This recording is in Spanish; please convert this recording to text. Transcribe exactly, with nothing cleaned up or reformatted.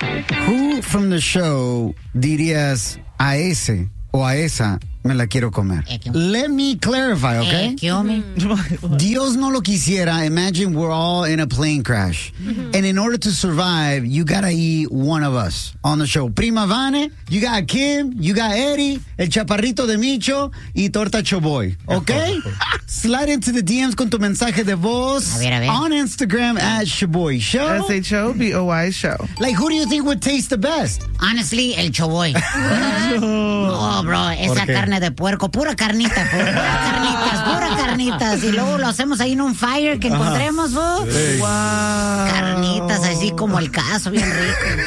Who from the show dirías a ese o a esa me la quiero comer? Let me clarify, okay? Dios no lo quisiera. Imagine we're all in a plane crash. Mm-hmm. And in order to survive, you gotta eat one of us on the show. Prima Vane, you got Kim, you got Eddie, El Chaparrito de Micho y Torta Choboy, okay? Slide into the D Ms con tu mensaje de voz a ver, a ver. on Instagram at Choboy Show. S H O B O Y Show. Like, who do you think would taste the best? Honestly, el Choboy. Oh, bro, esa carne de puerco, pura carnita, pura, pura carnitas, pura carnitas. Y luego lo hacemos ahí en un fire que encontremos, ¿no? Sí. Wow. Carnitas así como el caso, bien rico.